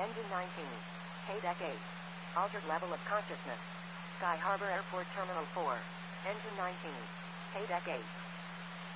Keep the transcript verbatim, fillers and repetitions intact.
Engine nineteen. K-Deck eight. Altered level of consciousness. Sky Harbor Airport Terminal four. Engine nineteen. K-Deck eight.